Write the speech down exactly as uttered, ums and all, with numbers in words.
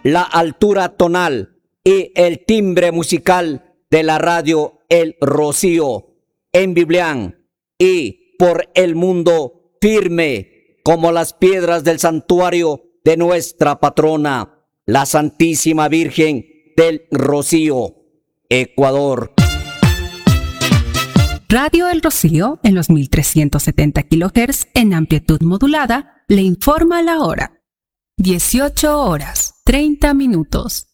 la altura tonal y el timbre musical de la radio El Rocío en Biblián y por el mundo firme como las piedras del santuario de nuestra patrona, la Santísima Virgen del Rocío, Ecuador. Radio El Rocío, en los mil trescientos setenta kilohertz en amplitud modulada, le informa la hora. dieciocho horas, treinta minutos.